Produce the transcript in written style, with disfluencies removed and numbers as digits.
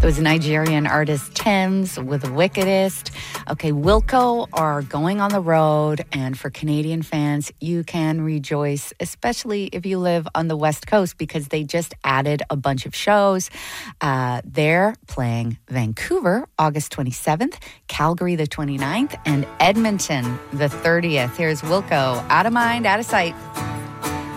It was Nigerian artist Thames with Wickedest. Okay, Wilco are going on the road, and for Canadian fans, you can rejoice, especially if you live on the West Coast, because they just added a bunch of shows. They're playing Vancouver, August 27th, Calgary the 29th, and Edmonton the 30th. Here's Wilco, Out of Mind, Out of Sight.